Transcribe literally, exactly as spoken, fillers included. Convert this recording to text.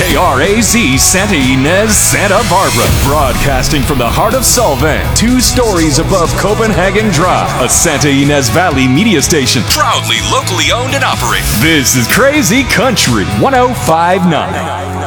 K R A Z Santa Ynez, Santa Barbara. Broadcasting from the heart of Solvang, two stories above Copenhagen Drive. A Santa Ynez Valley media station. Proudly locally owned and operated. This is Crazy Country one oh five point nine.